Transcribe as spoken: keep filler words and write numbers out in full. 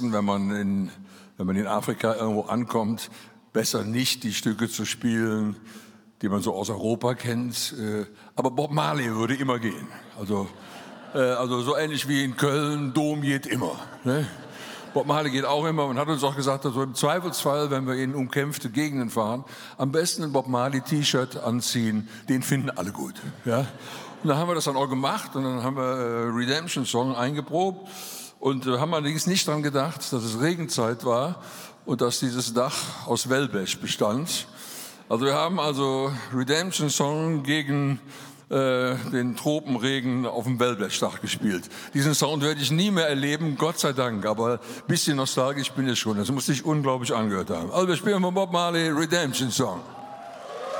besten, wenn man in, wenn man in Afrika irgendwo ankommt, besser nicht die Stücke zu spielen, die man so aus Europa kennt. Aber Bob Marley würde immer gehen. Also, also so ähnlich wie in Köln, Dom geht immer. Ne? Bob Marley geht auch immer und hat uns auch gesagt, also im Zweifelsfall, wenn wir in umkämpfte Gegenden fahren, am besten ein Bob Marley T-Shirt anziehen, den finden alle gut. Ja? Und dann haben wir das dann auch gemacht und dann haben wir äh, Redemption Song eingeprobt und äh, haben allerdings nicht daran gedacht, dass es Regenzeit war und dass dieses Dach aus Wellblech bestand. Also wir haben also Redemption Song gegen äh, den Tropenregen auf dem Wellblechdach gespielt. Diesen Sound werde ich nie mehr erleben, Gott sei Dank, aber ein bisschen nostalgisch bin ich schon. Das muss sich unglaublich angehört haben. Also wir spielen von Bob Marley Redemption Song.